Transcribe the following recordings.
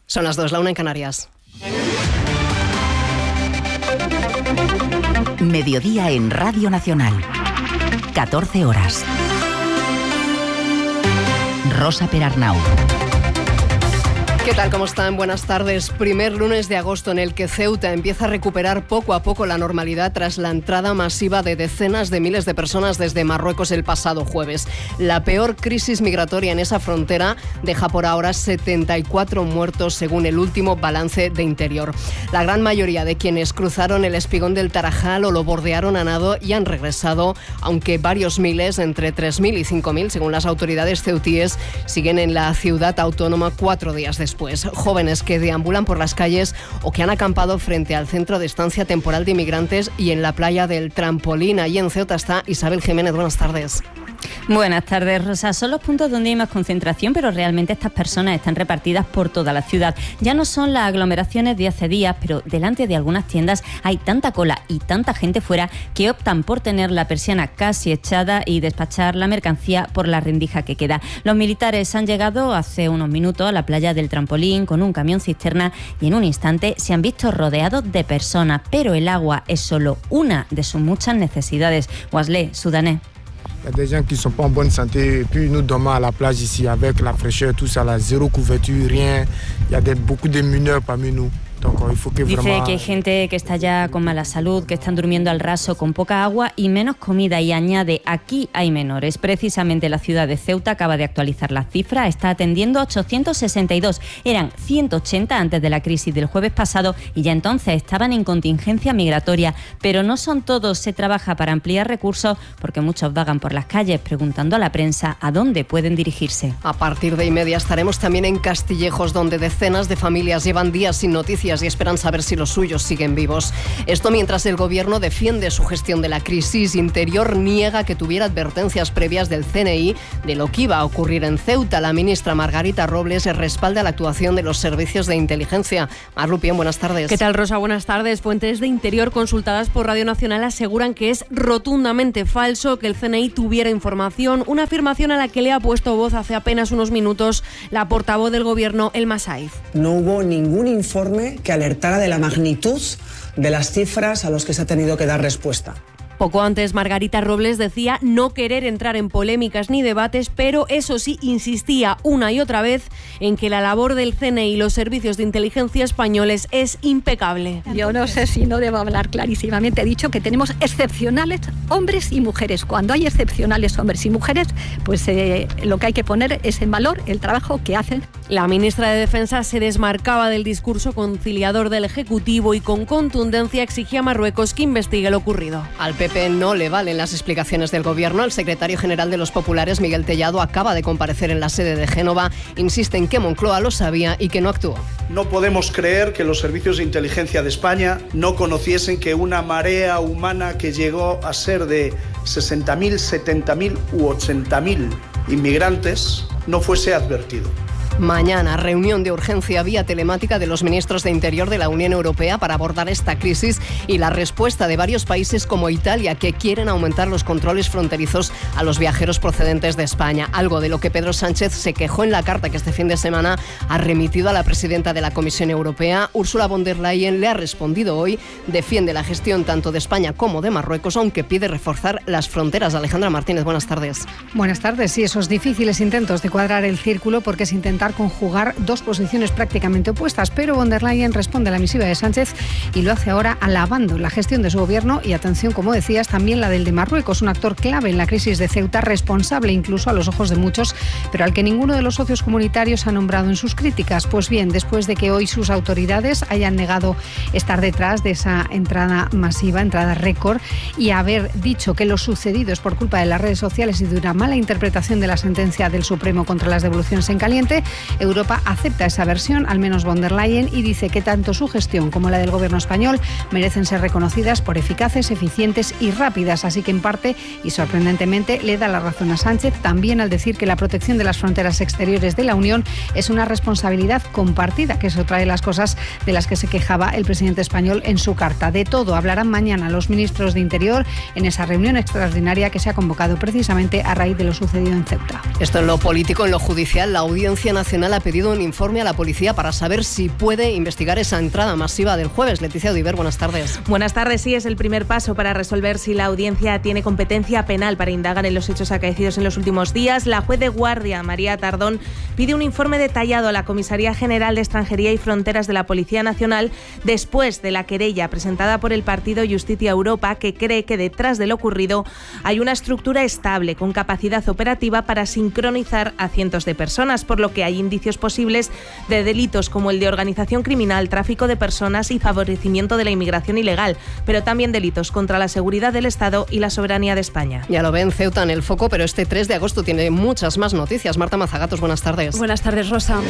Son las 2, la 1 en Canarias. Mediodía en Radio Nacional. 14 horas. Rosa Perarnau. ¿Qué tal? ¿Cómo están? Buenas tardes. Primer lunes de agosto en el que Ceuta empieza a recuperar poco a poco la normalidad tras la entrada masiva de decenas de miles de personas desde Marruecos el pasado jueves. La peor crisis migratoria en esa frontera deja por ahora 74 muertos según el último balance de Interior. La gran mayoría de quienes cruzaron el espigón del Tarajal o lo bordearon a nado y han regresado, aunque varios miles, entre 3.000 y 5.000 según las autoridades ceutíes, siguen en la ciudad autónoma 4 días después. Jóvenes que deambulan por las calles o que han acampado frente al centro de estancia temporal de inmigrantes y en la playa del Trampolín. Allí en Ceuta está Isabel Jiménez. Buenas tardes. Buenas tardes, Rosa. Son los puntos donde hay más concentración, pero realmente estas personas están repartidas por toda la ciudad. Ya no son las aglomeraciones de hace días, pero delante de algunas tiendas hay tanta cola y tanta gente fuera que optan por tener la persiana casi echada y despachar la mercancía por la rendija que queda. Los militares han llegado hace unos minutos a la playa del Trampolín con un camión cisterna y en un instante se han visto rodeados de personas, pero el agua es solo una de sus muchas necesidades. Wesley, sudanés. Il y a des gens qui ne sont pas en bonne santé. Et puis nous dormons à la plage ici avec la fraîcheur, tout ça, là, zéro couverture, rien. Il y a beaucoup de mineurs parmi nous. Dice que hay gente que está ya con mala salud, que están durmiendo al raso con poca agua y menos comida, y añade, aquí hay menores. Precisamente la ciudad de Ceuta acaba de actualizar la cifra, está atendiendo a 862. Eran 180 antes de la crisis del jueves pasado y ya entonces estaban en contingencia migratoria. Pero no son todos, se trabaja para ampliar recursos porque muchos vagan por las calles preguntando a la prensa a dónde pueden dirigirse. A partir de 1:30 estaremos también en Castillejos, donde decenas de familias llevan días sin noticias y esperan saber si los suyos siguen vivos. Esto mientras el gobierno defiende su gestión de la crisis. Interior niega que tuviera advertencias previas del CNI de lo que iba a ocurrir en Ceuta. La ministra Margarita Robles respalda la actuación de los servicios de inteligencia. Mar Lupien, buenas tardes. ¿Qué tal, Rosa? Buenas tardes. Fuentes de Interior consultadas por Radio Nacional aseguran que es rotundamente falso que el CNI tuviera información, una afirmación a la que le ha puesto voz hace apenas unos minutos la portavoz del gobierno, Elma Saiz. No hubo ningún informe que alertara de la magnitud de las cifras a los que se ha tenido que dar respuesta. Poco antes, Margarita Robles decía no querer entrar en polémicas ni debates, pero eso sí, insistía una y otra vez en que la labor del CNI y los servicios de inteligencia españoles es impecable. Yo no sé si no debo hablar clarísimamente. He dicho que tenemos excepcionales hombres y mujeres. Cuando hay excepcionales hombres y mujeres, pues lo que hay que poner es en valor el trabajo que hacen. La ministra de Defensa se desmarcaba del discurso conciliador del Ejecutivo y con contundencia exigía a Marruecos que investigue lo ocurrido. Al PP no le valen las explicaciones del gobierno. El secretario general de los populares, Miguel Tellado, acaba de comparecer en la sede de Génova. Insiste en que Moncloa lo sabía y que no actuó. No podemos creer que los servicios de inteligencia de España no conociesen que una marea humana que llegó a ser de 60.000, 70.000 u 80.000 inmigrantes no fuese advertido. Mañana, reunión de urgencia vía telemática de los ministros de Interior de la Unión Europea para abordar esta crisis y la respuesta de varios países como Italia, que quieren aumentar los controles fronterizos a los viajeros procedentes de España. Algo de lo que Pedro Sánchez se quejó en la carta que este fin de semana ha remitido a la presidenta de la Comisión Europea. Ursula von der Leyen le ha respondido hoy, defiende la gestión tanto de España como de Marruecos, aunque pide reforzar las fronteras. Alejandra Martínez, buenas tardes. Buenas tardes. Sí, esos difíciles intentos de cuadrar el círculo porque es intentar conjugar dos posiciones prácticamente opuestas, pero von der Leyen responde a la misiva de Sánchez y lo hace ahora alabando la gestión de su gobierno y, atención, como decías, también la del de Marruecos, un actor clave en la crisis de Ceuta, responsable incluso a los ojos de muchos, pero al que ninguno de los socios comunitarios ha nombrado en sus críticas. Pues bien, después de que hoy sus autoridades hayan negado estar detrás de esa entrada masiva, entrada récord, y haber dicho que lo sucedido es por culpa de las redes sociales y de una mala interpretación de la sentencia del Supremo contra las devoluciones en caliente, Europa acepta esa versión, al menos von der Leyen, y dice que tanto su gestión como la del gobierno español merecen ser reconocidas por eficaces, eficientes y rápidas. Así que en parte, y sorprendentemente, le da la razón a Sánchez también al decir que la protección de las fronteras exteriores de la Unión es una responsabilidad compartida, que es otra de las cosas de las que se quejaba el presidente español en su carta. De todo hablarán mañana los ministros de Interior en esa reunión extraordinaria que se ha convocado precisamente a raíz de lo sucedido en Ceuta. Esto en lo político. En lo judicial, la Audiencia Nacional Nacional ha pedido un informe a la policía para saber si puede investigar esa entrada masiva del jueves. Leticia Odiver, buenas tardes. Buenas tardes. Sí, es el primer paso para resolver si la audiencia tiene competencia penal para indagar en los hechos acaecidos en los últimos días. La juez de guardia, María Tardón, pide un informe detallado a la Comisaría General de Extranjería y Fronteras de la Policía Nacional después de la querella presentada por el partido Justicia Europa, que cree que detrás de lo ocurrido hay una estructura estable con capacidad operativa para sincronizar a cientos de personas, por lo que hay indicios posibles de delitos como el de organización criminal, tráfico de personas y favorecimiento de la inmigración ilegal, pero también delitos contra la seguridad del Estado y la soberanía de España. Ya lo ven, Ceuta en el foco, pero este 3 de agosto tiene muchas más noticias. Marta Mazagatos, buenas tardes. Buenas tardes, Rosa.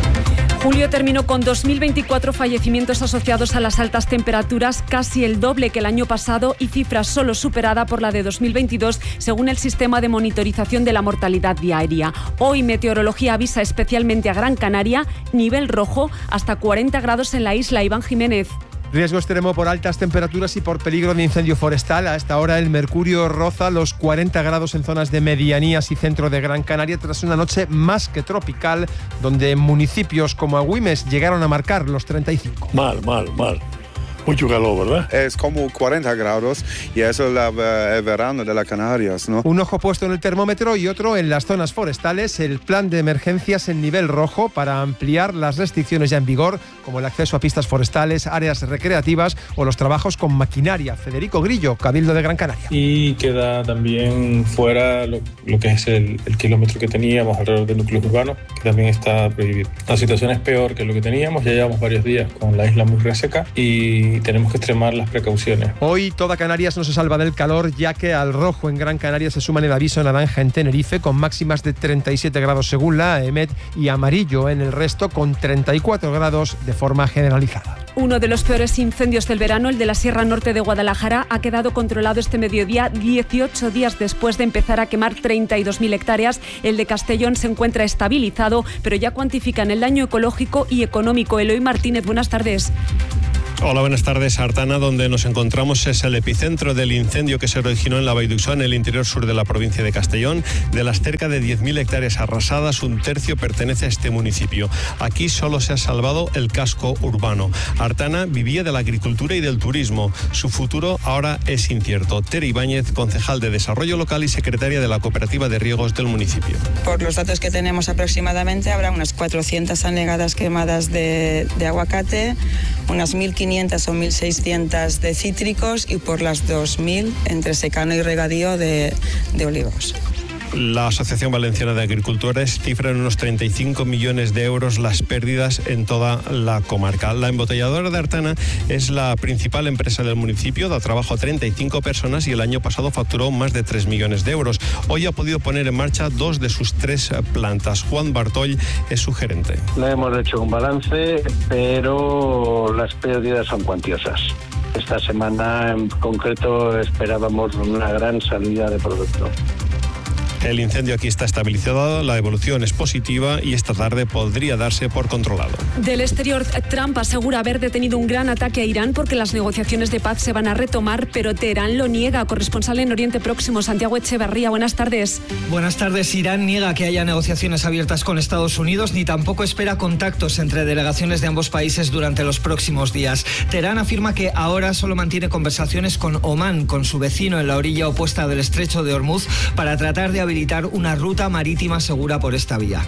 Julio terminó con 2.024 fallecimientos asociados a las altas temperaturas, casi el doble que el año pasado y cifra solo superada por la de 2022, según el sistema de monitorización de la mortalidad diaria. Hoy Meteorología avisa especialmente a Gran Canaria, nivel rojo, hasta 40 grados en la isla. Iván Jiménez. Riesgo extremo por altas temperaturas y por peligro de incendio forestal. A esta hora el mercurio roza los 40 grados en zonas de medianías y centro de Gran Canaria tras una noche más que tropical, donde municipios como Agüimes llegaron a marcar los 35. Mal. Mucho calor, ¿verdad? Es como 40 grados y eso es el verano de las Canarias, ¿no? Un ojo puesto en el termómetro y otro en las zonas forestales. El plan de emergencias en nivel rojo para ampliar las restricciones ya en vigor, como el acceso a pistas forestales, áreas recreativas o los trabajos con maquinaria. Federico Grillo, Cabildo de Gran Canaria. Y queda también fuera lo que es el kilómetro que teníamos alrededor de núcleos urbanos, que también está prohibido. La situación es peor que lo que teníamos. Ya llevamos varios días con la isla muy reseca y tenemos que extremar las precauciones. Hoy toda Canarias no se salva del calor, ya que al rojo en Gran Canaria se suman el aviso naranja en Tenerife con máximas de 37 grados según la AEMET y amarillo en el resto con 34 grados de forma generalizada. Uno de los peores incendios del verano, el de la Sierra Norte de Guadalajara, ha quedado controlado este mediodía 18 días después de empezar a quemar 32.000 hectáreas. El de Castellón se encuentra estabilizado, pero ya cuantifican el daño ecológico y económico. Eloy Martínez, buenas tardes. Hola, buenas tardes. Artana, donde nos encontramos, es el epicentro del incendio que se originó en la Vall-d'Uixó, en el interior sur de la provincia de Castellón. De las cerca de 10.000 hectáreas arrasadas, un tercio pertenece a este municipio. Aquí solo se ha salvado el casco urbano. Artana vivía de la agricultura y del turismo. Su futuro ahora es incierto. Tere Ibáñez, concejal de Desarrollo Local y secretaria de la Cooperativa de Riegos del municipio. Por los datos que tenemos aproximadamente, habrá unas 400 anegadas quemadas de aguacate, unas 1.500 o 1.600 de cítricos y por las 2.000 entre secano y regadío de olivos. La Asociación Valenciana de Agricultores cifra en unos 35 millones de euros las pérdidas en toda la comarca. La embotelladora de Artana es la principal empresa del municipio, da trabajo a 35 personas y el año pasado facturó más de 3 millones de euros. Hoy ha podido poner en marcha 2 de sus 3 plantas. Juan Bartoll es su gerente. No hemos hecho un balance, pero las pérdidas son cuantiosas. Esta semana en concreto esperábamos una gran salida de producto. El incendio aquí está estabilizado, la evolución es positiva y esta tarde podría darse por controlado. Del exterior, Trump asegura haber detenido un gran ataque a Irán porque las negociaciones de paz se van a retomar, pero Teherán lo niega. Corresponsal en Oriente Próximo, Santiago Echeverría, buenas tardes. Buenas tardes. Irán niega que haya negociaciones abiertas con Estados Unidos ni tampoco espera contactos entre delegaciones de ambos países durante los próximos días. Teherán afirma que ahora solo mantiene conversaciones con Omán, con su vecino en la orilla opuesta del estrecho de Hormuz, para tratar de habilitar una ruta marítima segura por esta vía.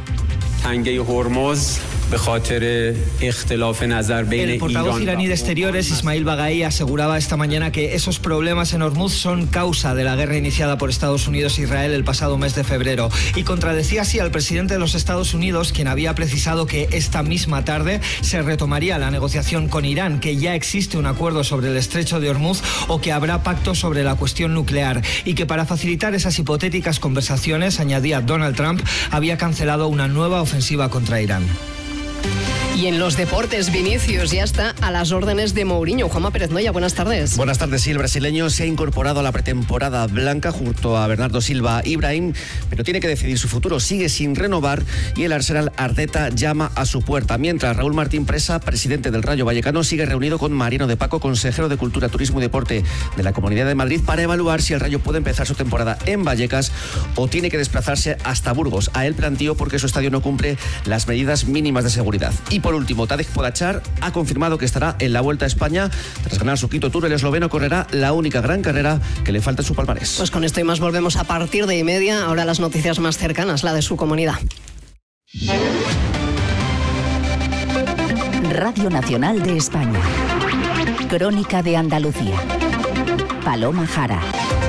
El portavoz iraní de Exteriores, Ismail Baghai, aseguraba esta mañana que esos problemas en Hormuz son causa de la guerra iniciada por Estados Unidos e Israel el pasado mes de febrero, y contradecía así al presidente de los Estados Unidos, quien había precisado que esta misma tarde se retomaría la negociación con Irán, que ya existe un acuerdo sobre el estrecho de Hormuz o que habrá pacto sobre la cuestión nuclear, y que para facilitar esas hipotéticas conversaciones, añadía Donald Trump, había cancelado una nueva ofensiva contra Irán. Y en los deportes, Vinicius ya está a las órdenes de Mourinho. Juanma Pérez Noya, buenas tardes. Buenas tardes, sí, el brasileño se ha incorporado a la pretemporada blanca junto a Bernardo Silva y Brahim, pero tiene que decidir su futuro, sigue sin renovar y el Arsenal Arteta llama a su puerta. Mientras Raúl Martín Presa, presidente del Rayo Vallecano, sigue reunido con Mariano de Paco, consejero de Cultura, Turismo y Deporte de la Comunidad de Madrid, para evaluar si el Rayo puede empezar su temporada en Vallecas o tiene que desplazarse hasta Burgos. A él planteó porque su estadio no cumple las medidas mínimas de seguridad. Y por último, Tadej Pogačar ha confirmado que estará en la Vuelta a España. Tras ganar su quinto Tour, el esloveno correrá la única gran carrera que le falta en su palmarés. Pues con esto y más volvemos a partir de 1:30. Ahora las noticias más cercanas, la de su comunidad. Radio Nacional de España. Crónica de Andalucía. Paloma Jara.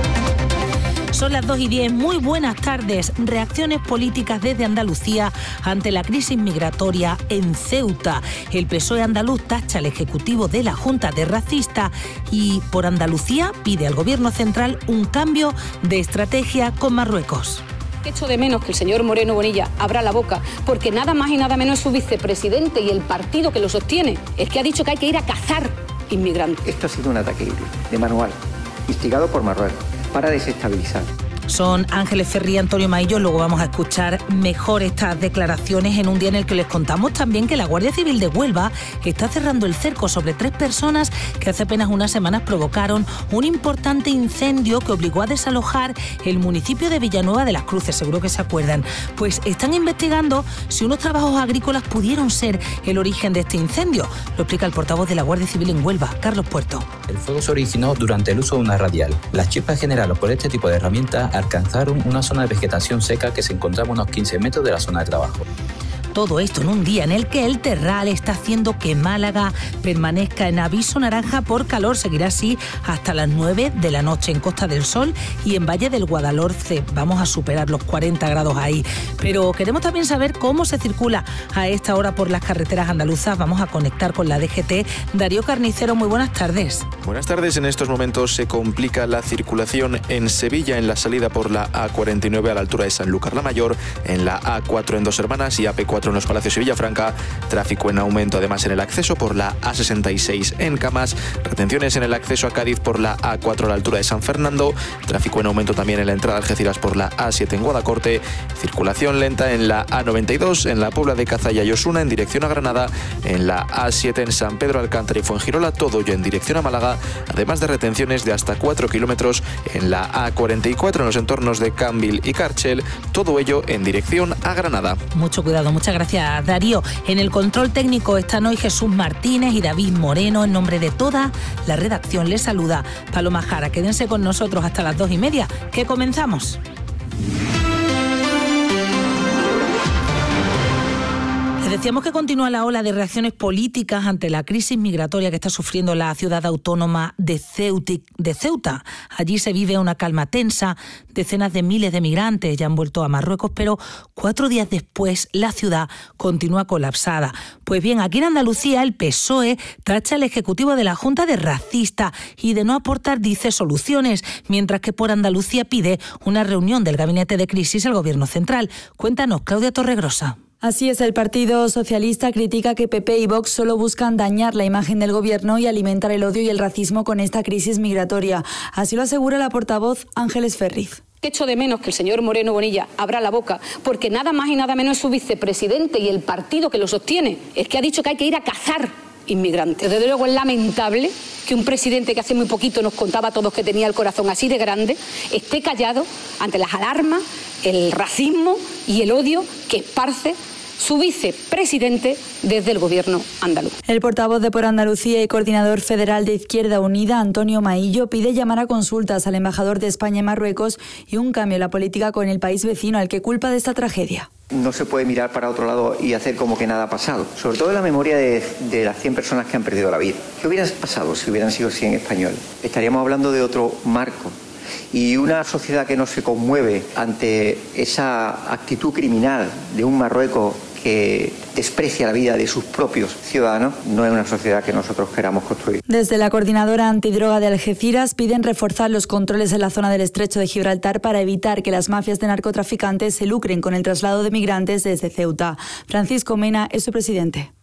Son las 2:10. Muy buenas tardes. Reacciones políticas desde Andalucía ante la crisis migratoria en Ceuta. El PSOE andaluz tacha al Ejecutivo de la Junta de racista y por Andalucía pide al Gobierno central un cambio de estrategia con Marruecos. Echo de menos que el señor Moreno Bonilla abra la boca, porque nada más y nada menos es su vicepresidente y el partido que lo sostiene. Es que ha dicho que hay que ir a cazar inmigrantes. Esto ha sido un ataque de manual, instigado por Marruecos, para desestabilizar. Son Ángeles Ferri y Antonio Maillo. Luego vamos a escuchar mejor estas declaraciones en un día en el que les contamos también que la Guardia Civil de Huelva está cerrando el cerco sobre 3 personas que hace apenas unas semanas provocaron un importante incendio que obligó a desalojar el municipio de Villanueva de las Cruces. Seguro que se acuerdan. Pues están investigando si unos trabajos agrícolas pudieron ser el origen de este incendio. Lo explica el portavoz de la Guardia Civil en Huelva, Carlos Puerto. El fuego se originó durante el uso de una radial. Las chispas generadas por este tipo de herramientas alcanzaron una zona de vegetación seca que se encontraba a unos 15 metros de la zona de trabajo. Todo esto en un día en el que el terral está haciendo que Málaga permanezca en aviso naranja por calor. Seguirá así hasta las 9 de la noche en Costa del Sol y en Valle del Guadalhorce. Vamos a superar los 40 grados ahí. Pero queremos también saber cómo se circula a esta hora por las carreteras andaluzas. Vamos a conectar con la DGT. Darío Carnicero, muy buenas tardes. Buenas tardes. En estos momentos se complica la circulación en Sevilla en la salida por la A49 a la altura de Sanlúcar la Mayor, en la A4 en Dos Hermanas y AP4 en Los Palacios y Villafranca. Tráfico en aumento además en el acceso por la A66 en Camas. Retenciones en el acceso a Cádiz por la A4 a la altura de San Fernando. Tráfico en aumento también en la entrada a Algeciras por la A7 en Guadacorte. Circulación lenta en la A92 en la Puebla de Cazalla y Osuna en dirección a Granada. En la A7 en San Pedro Alcántara y Fuengirola, todo ello en dirección a Málaga. Además de retenciones de hasta 4 kilómetros en la A44 en los entornos de Cambil y Cárchel. Todo ello en dirección a Granada. Mucho cuidado, muchas gracias, Darío. En el control técnico están hoy Jesús Martínez y David Moreno. En nombre de toda la redacción les saluda Paloma Jara. Quédense con nosotros hasta las 2:30, que comenzamos. Decíamos que continúa la ola de reacciones políticas ante la crisis migratoria que está sufriendo la ciudad autónoma de Ceuta. Allí se vive una calma tensa. Decenas de miles de migrantes ya han vuelto a Marruecos, pero 4 días después la ciudad continúa colapsada. Pues bien, aquí en Andalucía el PSOE tacha al Ejecutivo de la Junta de racista y de no aportar, dice, soluciones, mientras que por Andalucía pide una reunión del Gabinete de Crisis al Gobierno Central. Cuéntanos, Claudia Torregrosa. Así es, el Partido Socialista critica que PP y Vox solo buscan dañar la imagen del gobierno y alimentar el odio y el racismo con esta crisis migratoria. Así lo asegura la portavoz Ángeles Ferriz. Echo de menos que el señor Moreno Bonilla abra la boca, porque nada más y nada menos es su vicepresidente y el partido que lo sostiene. Es que ha dicho que hay que ir a cazar inmigrantes. Desde luego es lamentable que un presidente que hace muy poquito nos contaba a todos que tenía el corazón así de grande esté callado ante las alarmas, el racismo y el odio que esparce su vicepresidente desde el gobierno andaluz. El portavoz de Por Andalucía y coordinador federal de Izquierda Unida, Antonio Maillo, pide llamar a consultas al embajador de España en Marruecos y un cambio en la política con el país vecino al que culpa de esta tragedia. No se puede mirar para otro lado y hacer como que nada ha pasado. Sobre todo en la memoria de las 100 personas que han perdido la vida. ¿Qué hubiera pasado si hubieran sido 100 españoles? Estaríamos hablando de otro marco. Y una sociedad que no se conmueve ante esa actitud criminal de un Marruecos que desprecia la vida de sus propios ciudadanos, no es una sociedad que nosotros queramos construir. Desde la Coordinadora Antidroga de Algeciras piden reforzar los controles en la zona del Estrecho de Gibraltar para evitar que las mafias de narcotraficantes se lucren con el traslado de migrantes desde Ceuta. Francisco Mena es su presidente.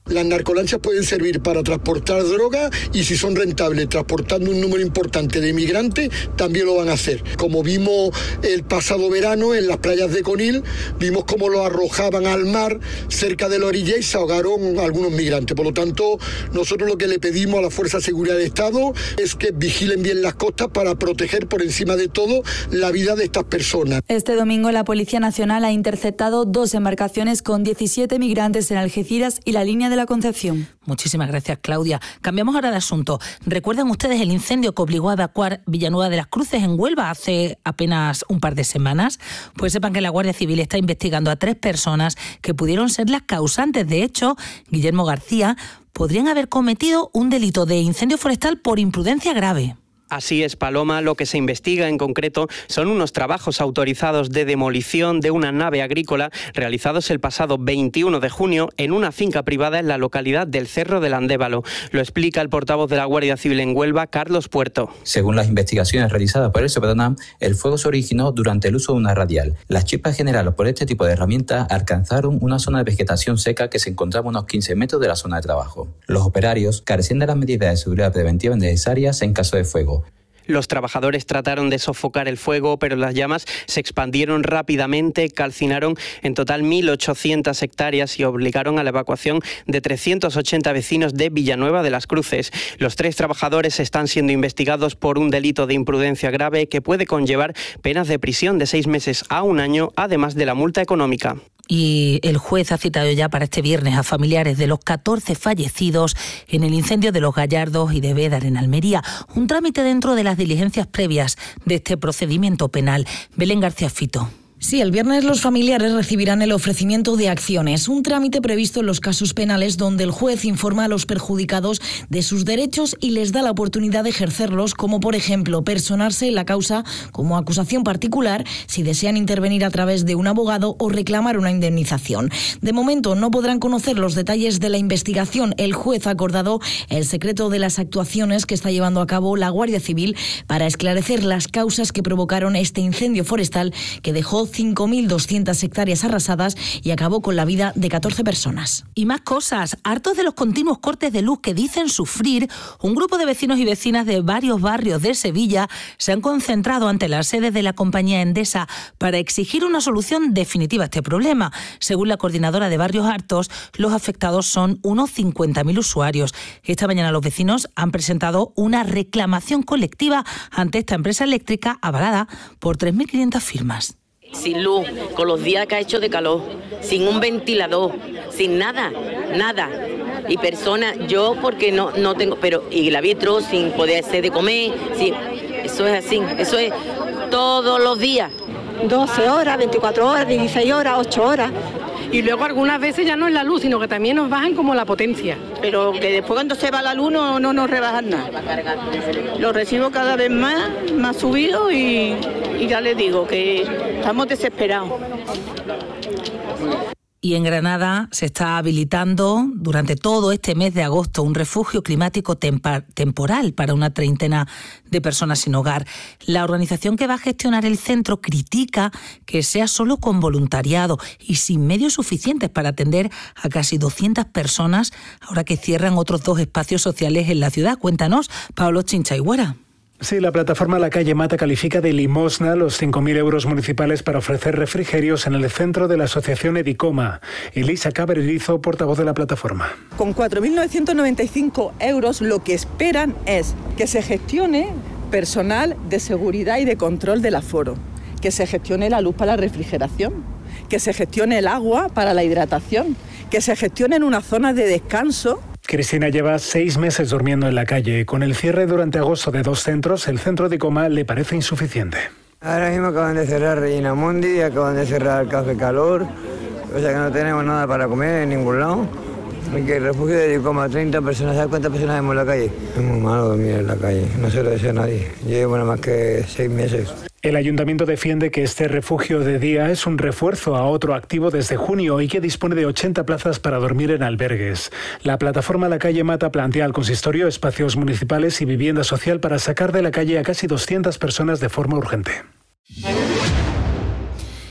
Las narcolanchas pueden servir para transportar droga y si son rentables transportando un número importante de migrantes, también lo van a hacer. Como vimos el pasado verano en las playas de Conil, vimos cómo lo arrojaban al mar cerca de la orilla y se ahogaron algunos migrantes. Por lo tanto, nosotros lo que le pedimos a la Fuerza de Seguridad del Estado es que vigilen bien las costas para proteger por encima de todo la vida de estas personas. Este domingo la Policía Nacional ha interceptado 2 embarcaciones con 17 migrantes en Algeciras y la línea de la Concepción. Muchísimas gracias, Claudia. Cambiamos ahora de asunto. ¿Recuerdan ustedes el incendio que obligó a evacuar Villanueva de las Cruces en Huelva hace apenas un par de semanas? Pues sepan que la Guardia Civil está investigando a 3 personas que pudieron ser las causantes. De hecho, Guillermo García, podrían haber cometido un delito de incendio forestal por imprudencia grave. Así es, Paloma. Lo que se investiga en concreto son unos trabajos autorizados de demolición de una nave agrícola realizados el pasado 21 de junio en una finca privada en la localidad del Cerro del Andévalo. Lo explica el portavoz de la Guardia Civil en Huelva, Carlos Puerto. Según las investigaciones realizadas por el Sepronam, el fuego se originó durante el uso de una radial. Las chispas generadas por este tipo de herramientas alcanzaron una zona de vegetación seca que se encontraba a unos 15 metros de la zona de trabajo. Los operarios carecían de las medidas de seguridad preventivas necesarias en caso de fuego. Los trabajadores trataron de sofocar el fuego, pero las llamas se expandieron rápidamente, calcinaron en total 1.800 hectáreas y obligaron a la evacuación de 380 vecinos de Villanueva de las Cruces. Los 3 trabajadores están siendo investigados por un delito de imprudencia grave que puede conllevar penas de prisión de 6 meses a 1 año, además de la multa económica. Y el juez ha citado ya para este viernes a familiares de los 14 fallecidos en el incendio de Los Gallardos y de Bédar en Almería. Un trámite dentro de las diligencias previas de este procedimiento penal. Belén García Fito. Sí, el viernes los familiares recibirán el ofrecimiento de acciones, un trámite previsto en los casos penales donde el juez informa a los perjudicados de sus derechos y les da la oportunidad de ejercerlos, como por ejemplo personarse en la causa como acusación particular si desean intervenir a través de un abogado o reclamar una indemnización. De momento no podrán conocer los detalles de la investigación. El juez ha acordado el secreto de las actuaciones que está llevando a cabo la Guardia Civil para esclarecer las causas que provocaron este incendio forestal que dejó 5.200 hectáreas arrasadas y acabó con la vida de 14 personas. Y más cosas. Hartos de los continuos cortes de luz que dicen sufrir, un grupo de vecinos y vecinas de varios barrios de Sevilla se han concentrado ante la sede de la compañía Endesa para exigir una solución definitiva a este problema. Según la coordinadora de Barrios Hartos, los afectados son unos 50.000 usuarios. Esta mañana los vecinos han presentado una reclamación colectiva ante esta empresa eléctrica avalada por 3.500 firmas. Sin luz, con los días que ha hecho de calor, sin un ventilador, sin nada. Y personas, yo porque no tengo, pero y la vitro sin poder hacer de comer, sí, eso es así, eso es todos los días. 12 horas, 24 horas, 16 horas, 8 horas. Y luego algunas veces ya no es la luz, sino que también nos bajan como la potencia. Pero que después cuando se va la luz no nos rebajan nada. Lo recibo cada vez más subido y ya les digo que estamos desesperados. Y en Granada se está habilitando durante todo este mes de agosto un refugio climático temporal para una treintena de personas sin hogar. La organización que va a gestionar el centro critica que sea solo con voluntariado y sin medios suficientes para atender a casi 200 personas ahora que cierran otros 2 espacios sociales en la ciudad. Cuéntanos, Pablo Chinchaigüera. Sí, la plataforma La Calle Mata califica de limosna los 5.000 euros municipales para ofrecer refrigerios en el centro de la asociación Edicoma. Elisa Cabrerizo, portavoz de la plataforma. Con 4.995 euros lo que esperan es que se gestione personal de seguridad y de control del aforo, que se gestione la luz para la refrigeración, que se gestione el agua para la hidratación, que se gestione en una zona de descanso. Cristina lleva 6 meses durmiendo en la calle. Con el cierre durante agosto de 2 centros, el centro de Edicoma le parece insuficiente. Ahora mismo acaban de cerrar Regina Mundi, acaban de cerrar Café Calor, o sea que no tenemos nada para comer en ningún lado. Porque el refugio de Edicoma, 30 personas, ¿sabes cuántas personas vemos en la calle? Es muy malo dormir en la calle, no se lo desea a nadie. Llevo nada más que 6 meses. El ayuntamiento defiende que este refugio de día es un refuerzo a otro activo desde junio y que dispone de 80 plazas para dormir en albergues. La plataforma La Calle Mata plantea al consistorio espacios municipales y vivienda social para sacar de la calle a casi 200 personas de forma urgente.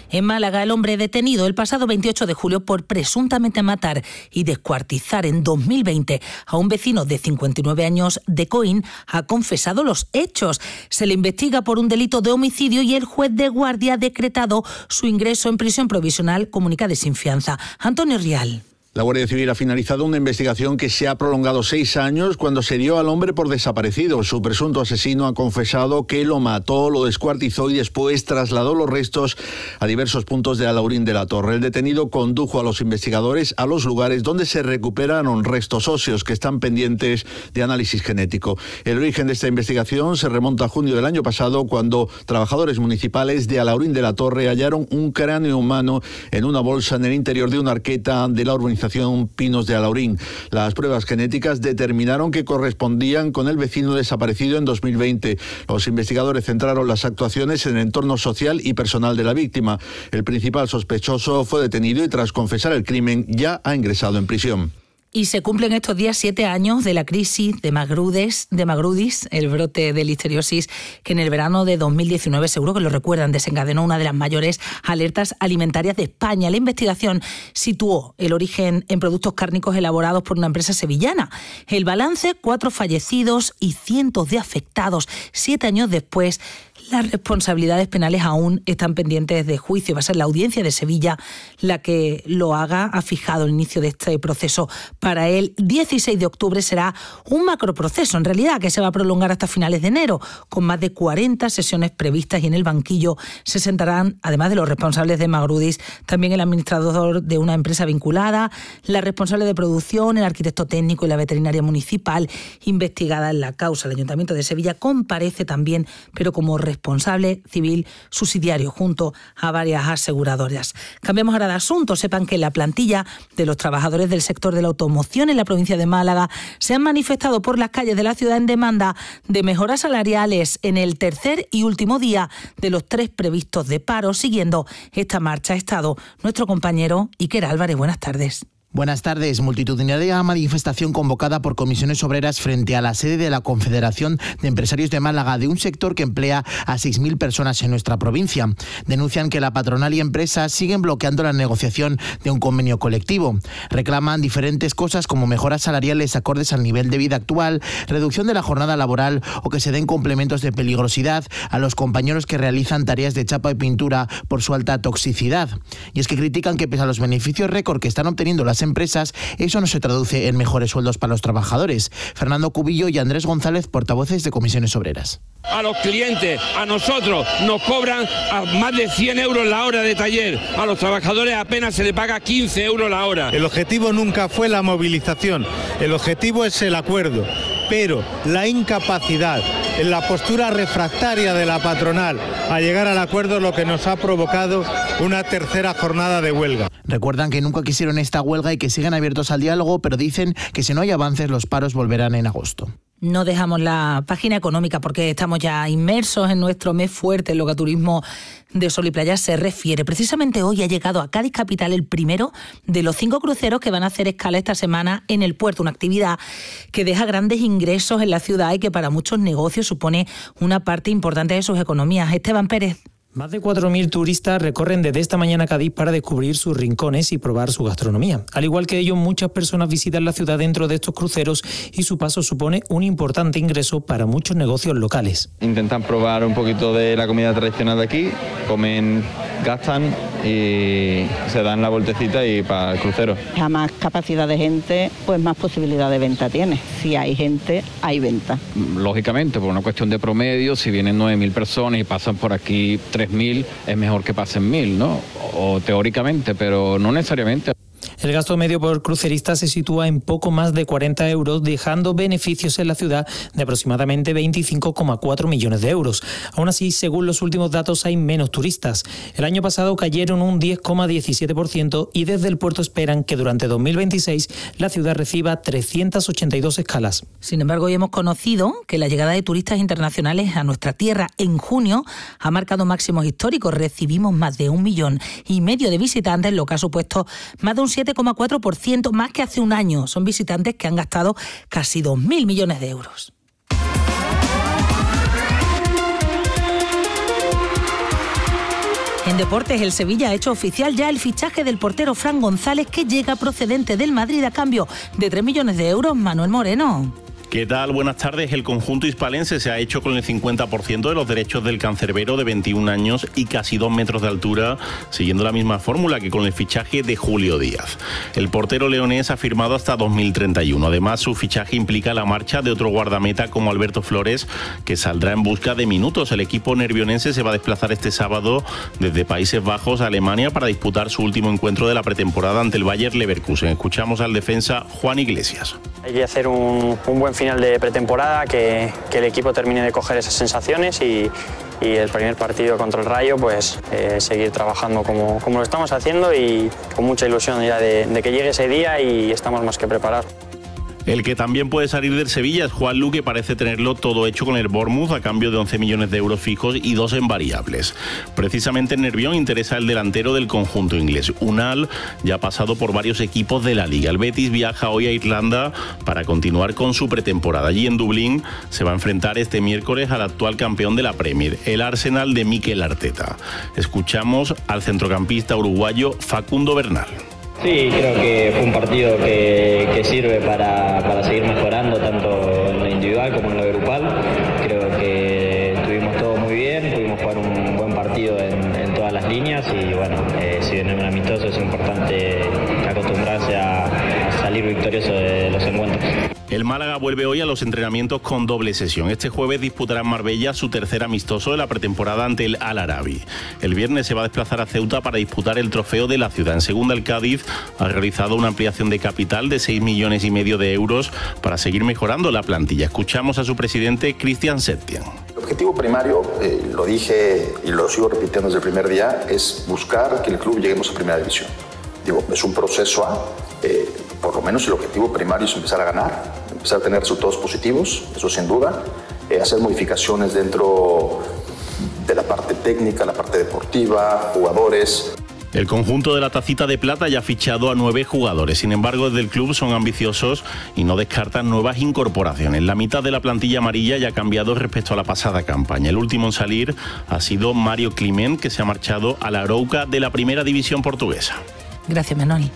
En Málaga, el hombre detenido el pasado 28 de julio por presuntamente matar y descuartizar en 2020 a un vecino de 59 años de Coín ha confesado los hechos. Se le investiga por un delito de homicidio y el juez de guardia ha decretado su ingreso en prisión provisional, comunica de sin fianza. Antonio Rial. La Guardia Civil ha finalizado una investigación que se ha prolongado 6 años cuando se dio al hombre por desaparecido. Su presunto asesino ha confesado que lo mató, lo descuartizó y después trasladó los restos a diversos puntos de Alhaurín de la Torre. El detenido condujo a los investigadores a los lugares donde se recuperaron restos óseos que están pendientes de análisis genético. El origen de esta investigación se remonta a junio del año pasado, cuando trabajadores municipales de Alhaurín de la Torre hallaron un cráneo humano en una bolsa en el interior de una arqueta de la urbanización Pinos de Alhaurín. Las pruebas genéticas determinaron que correspondían con el vecino desaparecido en 2020. Los investigadores centraron las actuaciones en el entorno social y personal de la víctima. El principal sospechoso fue detenido y tras confesar el crimen ya ha ingresado en prisión. Y se cumplen estos días 7 años de la crisis de Magrudis, el brote de listeriosis que en el verano de 2019, seguro que lo recuerdan, desencadenó una de las mayores alertas alimentarias de España. La investigación situó el origen en productos cárnicos elaborados por una empresa sevillana. El balance, 4 fallecidos y cientos de afectados. 7 años después, las responsabilidades penales aún están pendientes de juicio. Va a ser la Audiencia de Sevilla la que lo haga. Ha fijado el inicio de este proceso para el 16 de octubre. Será un macroproceso, en realidad, que se va a prolongar hasta finales de enero, con más de 40 sesiones previstas, y en el banquillo se sentarán, además de los responsables de Magrudis, también el administrador de una empresa vinculada, la responsable de producción, el arquitecto técnico y la veterinaria municipal investigada en la causa. El Ayuntamiento de Sevilla comparece también, pero como responsable civil subsidiario, junto a varias aseguradoras. Cambiamos ahora de asunto. Sepan que la plantilla de los trabajadores del sector de la automoción en la provincia de Málaga se han manifestado por las calles de la ciudad en demanda de mejoras salariales en el tercer y último día de los 3 previstos de paro. Siguiendo esta marcha ha estado nuestro compañero Iker Álvarez. Buenas tardes. Buenas tardes. Multitudinaria manifestación convocada por comisiones obreras frente a la sede de la Confederación de Empresarios de Málaga, de un sector que emplea a 6.000 personas en nuestra provincia. Denuncian que la patronal y empresas siguen bloqueando la negociación de un convenio colectivo. Reclaman diferentes cosas como mejoras salariales acordes al nivel de vida actual, reducción de la jornada laboral o que se den complementos de peligrosidad a los compañeros que realizan tareas de chapa y pintura por su alta toxicidad. Y es que critican que pese a los beneficios récord que están obteniendo las empresas, eso no se traduce en mejores sueldos para los trabajadores. Fernando Cubillo y Andrés González, portavoces de comisiones obreras. A los clientes, a nosotros, nos cobran a más de 100 euros la hora de taller. A los trabajadores apenas se les paga 15 euros la hora. El objetivo nunca fue la movilización, el objetivo es el acuerdo. Pero la incapacidad, en la postura refractaria de la patronal a llegar al acuerdo, es lo que nos ha provocado una tercera jornada de huelga. Recuerdan que nunca quisieron esta huelga y que siguen abiertos al diálogo, pero dicen que si no hay avances los paros volverán en agosto. No dejamos la página económica porque estamos ya inmersos en nuestro mes fuerte en lo que a turismo de sol y playa se refiere. Precisamente hoy ha llegado a Cádiz capital el primero de los 5 cruceros que van a hacer escala esta semana en el puerto, una actividad que deja grandes ingresos en la ciudad y que para muchos negocios supone una parte importante de sus economías. Esteban Pérez. Más de 4.000 turistas recorren desde esta mañana Cádiz para descubrir sus rincones y probar su gastronomía. Al igual que ellos, muchas personas visitan la ciudad dentro de estos cruceros y su paso supone un importante ingreso para muchos negocios locales. Intentan probar un poquito de la comida tradicional de aquí, comen, gastan y se dan la vueltecita y para el crucero. A más capacidad de gente, pues más posibilidad de venta tiene. Si hay gente, hay venta. Lógicamente, por una cuestión de promedio, si vienen 9.000 personas y pasan por aquí 3.000, es mejor que pasen 1.000, ¿no? O teóricamente, pero no necesariamente. El gasto medio por crucerista se sitúa en poco más de 40 euros, dejando beneficios en la ciudad de aproximadamente 25,4 millones de euros. Aún así, según los últimos datos, hay menos turistas. El año pasado cayeron un 10,17% y desde el puerto esperan que durante 2026 la ciudad reciba 382 escalas. Sin embargo, hoy hemos conocido que la llegada de turistas internacionales a nuestra tierra en junio ha marcado máximos históricos. Recibimos más de 1,5 millones de visitantes, lo que ha supuesto más de un 7,4% más que hace un año. Son visitantes que han gastado casi 2.000 millones de euros. En deportes, el Sevilla ha hecho oficial ya el fichaje del portero Fran González, que llega procedente del Madrid a cambio de 3 millones de euros. Manuel Moreno. ¿Qué tal? Buenas tardes. El conjunto hispalense se ha hecho con el 50% de los derechos del cancerbero de 21 años y casi 2 metros de altura, siguiendo la misma fórmula que con el fichaje de Julio Díaz. El portero leonés ha firmado hasta 2031. Además, su fichaje implica la marcha de otro guardameta como Alberto Flores, que saldrá en busca de minutos. El equipo nervionense se va a desplazar este sábado desde Países Bajos a Alemania para disputar su último encuentro de la pretemporada ante el Bayer Leverkusen. Escuchamos al defensa Juan Iglesias. Hay que hacer un buen final de pretemporada, que el equipo termine de coger esas sensaciones y el primer partido contra el Rayo, pues seguir trabajando como lo estamos haciendo y con mucha ilusión ya de que llegue ese día, y estamos más que preparados. El que también puede salir del Sevilla es Juanlu, que parece tenerlo todo hecho con el Bournemouth a cambio de 11 millones de euros fijos y 2 en variables. Precisamente en Nervión interesa el delantero del conjunto inglés. Unal ya ha pasado por varios equipos de la Liga. El Betis viaja hoy a Irlanda para continuar con su pretemporada. Allí en Dublín se va a enfrentar este miércoles al actual campeón de la Premier, el Arsenal de Mikel Arteta. Escuchamos al centrocampista uruguayo Facundo Bernal. Sí, creo que fue un partido que sirve para seguir mejorando tanto en lo individual como en lo grupal. Creo que estuvimos todo muy bien, pudimos jugar un buen partido en todas las líneas y bueno, si bien es un amistoso es importante acostumbrarse a salir victorioso de los encuentros. El Málaga vuelve hoy a los entrenamientos con doble sesión. Este jueves disputará en Marbella su tercer amistoso de la pretemporada ante el Al-Arabi. El viernes se va a desplazar a Ceuta para disputar el trofeo de la ciudad. En segunda, el Cádiz ha realizado una ampliación de capital de 6,5 millones de euros para seguir mejorando la plantilla. Escuchamos a su presidente, Cristian Setien. El objetivo primario, lo dije y lo sigo repitiendo desde el primer día, es buscar que el club lleguemos a primera división. Es un proceso por lo menos el objetivo primario es empezar a ganar, empezar a tener resultados positivos, eso sin duda, hacer modificaciones dentro de la parte técnica, la parte deportiva, jugadores. El conjunto de la Tacita de Plata ya ha fichado a 9 jugadores. Sin embargo, desde el club son ambiciosos y no descartan nuevas incorporaciones. La mitad de la plantilla amarilla ya ha cambiado respecto a la pasada campaña. El último en salir ha sido Mario Climent, que se ha marchado a la Arouca de la primera división portuguesa. Gracias, Manuel.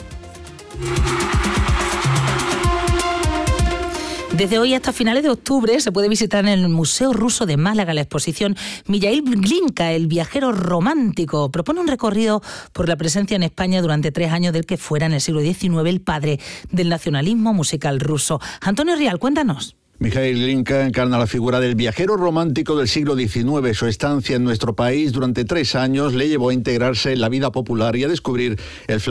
Desde hoy hasta finales de octubre se puede visitar en el Museo Ruso de Málaga la exposición Mijaíl Glinka, el viajero romántico. Propone un recorrido por la presencia en España durante 3 años del que fuera en el siglo XIX el padre del nacionalismo musical ruso. Antonio Rial, cuéntanos. Mijaíl Glinka encarna la figura del viajero romántico del siglo XIX. Su estancia en nuestro país durante 3 años le llevó a integrarse en la vida popular y a descubrir el